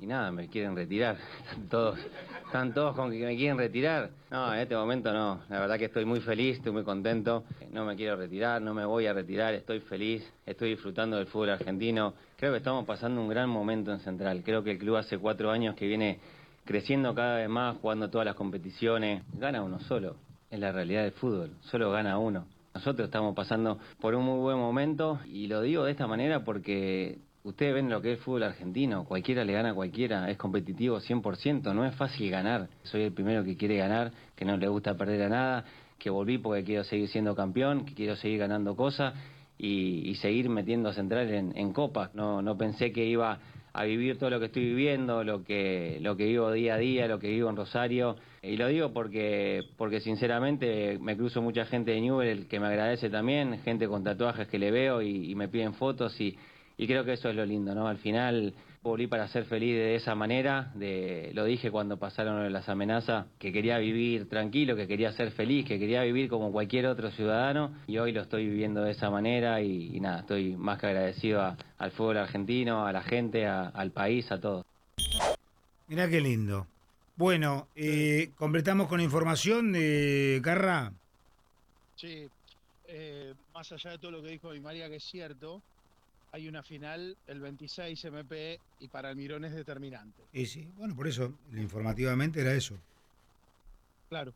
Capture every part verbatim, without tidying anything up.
y nada, me quieren retirar. Están todos, están todos con que me quieren retirar. No, en este momento no. La verdad que estoy muy feliz, estoy muy contento. No me quiero retirar, no me voy a retirar, estoy feliz, estoy disfrutando del fútbol argentino. Creo que estamos pasando un gran momento en Central. Creo que el club hace cuatro años que viene creciendo cada vez más, jugando todas las competiciones. Gana uno solo, es la realidad del fútbol, solo gana uno. Nosotros estamos pasando por un muy buen momento y lo digo de esta manera porque ustedes ven lo que es el fútbol argentino, cualquiera le gana a cualquiera, es competitivo cien por ciento, no es fácil ganar. Soy el primero que quiere ganar, que no le gusta perder a nada, que volví porque quiero seguir siendo campeón, que quiero seguir ganando cosas y, y seguir metiendo a Central en, en copas. No, no pensé que iba a vivir todo lo que estoy viviendo, lo que lo que vivo día a día, lo que vivo en Rosario. Y lo digo porque porque sinceramente me cruzo mucha gente de Newell que me agradece también, gente con tatuajes que le veo y, y me piden fotos y, y creo que eso es lo lindo, ¿no? Al final volví para ser feliz de esa manera, de, lo dije cuando pasaron las amenazas, que quería vivir tranquilo, que quería ser feliz, que quería vivir como cualquier otro ciudadano y hoy lo estoy viviendo de esa manera y, y nada, estoy más que agradecido a, al fútbol argentino, a la gente, a, al país, a todo. Mirá qué lindo. Bueno, eh, completamos con información de Carra. Sí, eh, más allá de todo lo que dijo Di María, que es cierto, hay una final el veintiséis M P y para Almirón es determinante. Y sí, bueno, por eso, informativamente era eso. Claro.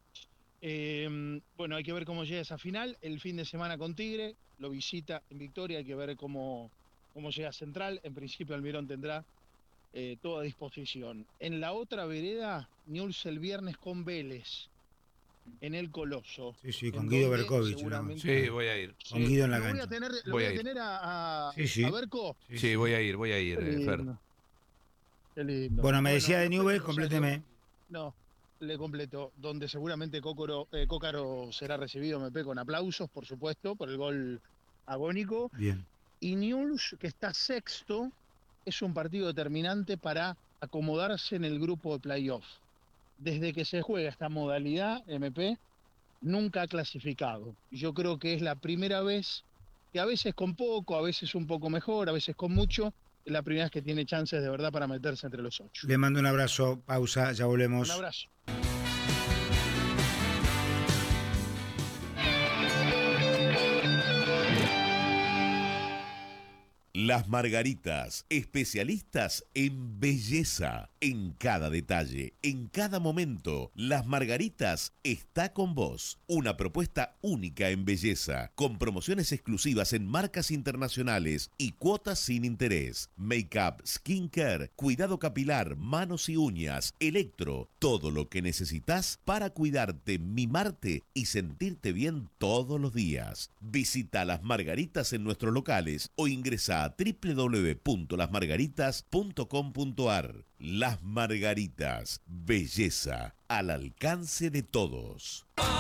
Eh, bueno, hay que ver cómo llega esa final. El fin de semana con Tigre, lo visita en Victoria, hay que ver cómo, cómo llega Central. En principio Almirón tendrá eh, toda disposición. En la otra vereda, Newell's el viernes con Vélez, en el Coloso. Sí, sí, con en Guido donde Berkovich, ¿no? seguramente... Sí, voy a ir. Con Sí, Guido en la lo voy a cancha. tener, lo Voy voy a a ir. tener a, a, Sí, sí. a Berco. Sí, Sí, sí. voy a ir, voy a ir, Qué eh, Fer. lindo. Qué lindo. Bueno, me Bueno, decía de respecto Newell, a Rosario, compléteme. No, le completo, donde seguramente Cócoro, eh, Cócaro será recibido M P con aplausos, por supuesto, por el gol agónico. Bien. Y Newell's, que está sexto, es un partido determinante para acomodarse en el grupo de playoff. Desde que se juega esta modalidad, M P nunca ha clasificado. Yo creo que es la primera vez que a veces con poco, a veces un poco mejor, a veces con mucho, es la primera vez que tiene chances de verdad para meterse entre los ocho. Le mando un abrazo, pausa, ya Un volvemos. abrazo. Las Margaritas, especialistas en belleza, en cada detalle, en cada momento. Las Margaritas está con vos. Una propuesta única en belleza, con promociones exclusivas en marcas internacionales y cuotas sin interés. Make-up, skincare, cuidado capilar, manos y uñas, electro, todo lo que necesitas para cuidarte, mimarte y sentirte bien todos los días. Visita Las Margaritas en nuestros locales o ingresa a doble u doble u doble u punto las margaritas punto com punto a r. Las Margaritas, belleza al alcance de todos.